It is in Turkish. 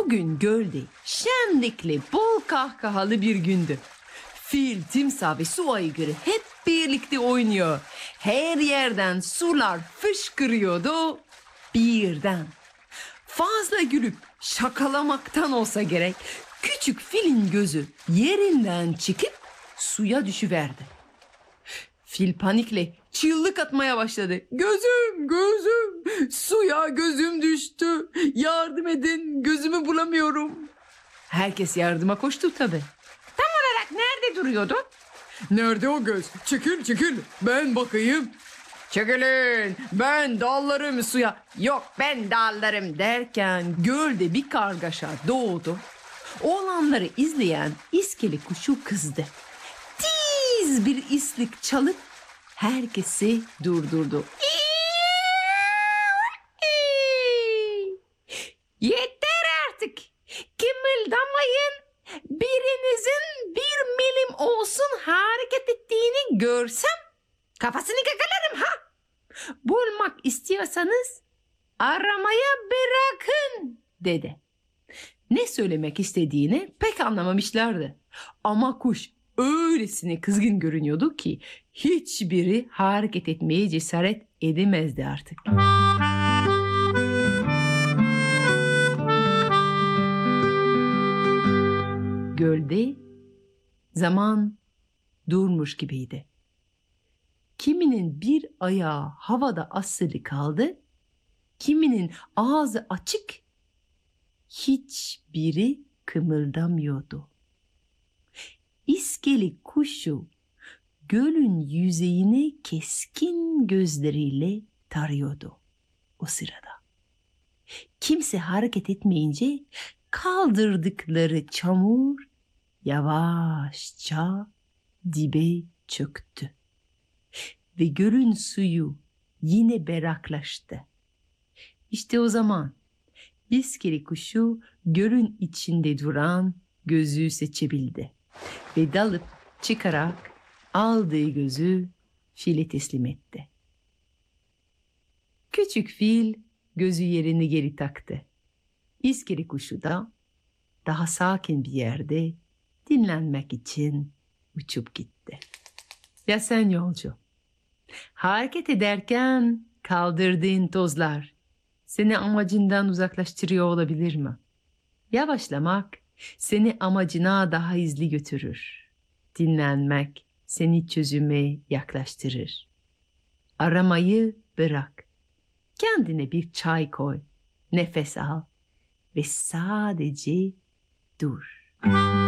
O gün gölde şenlikli, bol kahkahalı bir gündü. Fil, timsah ve su aygırı hep birlikte oynuyor. Her yerden sular fışkırıyordu. Birden fazla gülüp şakalamaktan olsa gerek küçük filin gözü yerinden çıkıp suya düşüverdi. Fil panikle çığlık atmaya başladı. Gözüm, gözüm, suya gözüm düştü. Yardım edin, gözümü bulamıyorum. Herkes yardıma koştu tabii. Tam olarak nerede duruyordun? Nerede o göz? Çekil, çekil, ben bakayım. Çekilin, ben dallarım suya. Yok, ben dallarım derken gölde bir kargaşa doğdu. Olanları izleyen iskele kuşu kızdı. Tiz bir islik çalıp herkesi durdurdu. Yeter artık. Kımıldamayın. Birinizin bir milim olsun hareket ettiğini görsem kafasını gagalarım ha. Bulmak istiyorsanız aramaya bırakın dedi. Ne söylemek istediğini pek anlamamışlardı. Ama kuş öylesine kızgın görünüyordu ki hiçbiri hareket etmeye cesaret edemezdi artık. Gölde zaman durmuş gibiydi. Kiminin bir ayağı havada asılı kaldı, kiminin ağzı açık, hiçbiri kımıldamıyordu. İskele kuşu gölün yüzeyini keskin gözleriyle tarıyordu o sırada. Kimse hareket etmeyince kaldırdıkları çamur yavaşça dibe çöktü. Ve gölün suyu yine berraklaştı. İşte o zaman iskele kuşu gölün içinde duran gözü seçebildi. Ve dalıp çıkarak aldığı gözü file teslim etti. Küçük fil gözü yerini geri taktı. İskele kuşu da daha sakin bir yerde dinlenmek için uçup gitti. Ya sen yolcu? Hareket ederken kaldırdığın tozlar seni amacından uzaklaştırıyor olabilir mi? Yavaşlamak seni amacına daha hızlı götürür. Dinlenmek seni çözüme yaklaştırır. Aramayı bırak. Kendine bir çay koy. Nefes al ve sadece dur.